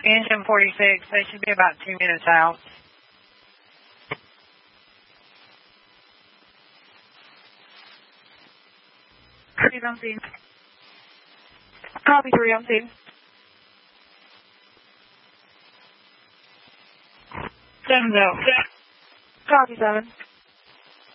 Engine 46, they should be about 2 minutes out. 3 on scene. Copy 3 on scene. 7's out. Copy 7.